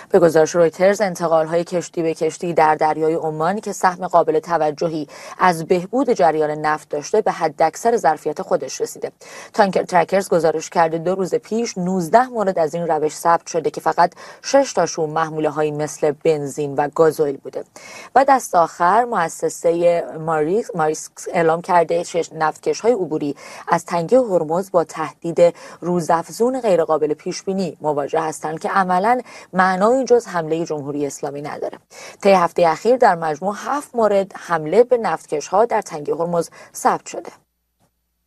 به گزارش رویترز، انتقال‌های کشتی به کشتی در دریای عمان که سهم قابل توجهی از بهبود جریان نفت داشته به حداکثر ظرفیت خودش رسیده. تانکر ترکرز گزارش کرده 2 روز پیش 19 مورد از این روش ثبت شده که فقط 6 تاشون محموله‌هایی مثل بنزین و گازوئیل بوده. و دست آخر مؤسسه ماریسک اعلام کرده نفتکش‌های عبوری از تنگه هرمز با تهدید روزافزون غیرقابل پیش‌بینی مواجه هستند که عملاً معنایی جز حمله جمهوری اسلامی نداره. طی هفته اخیر در مجموع 7 مورد حمله به نفتکش‌ها در تنگه هرمز ثبت شده.